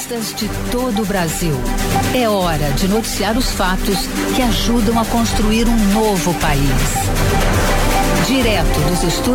Jornalistas de todo o Brasil. É hora de noticiar os fatos que ajudam a construir um novo país. Direto dos estúdios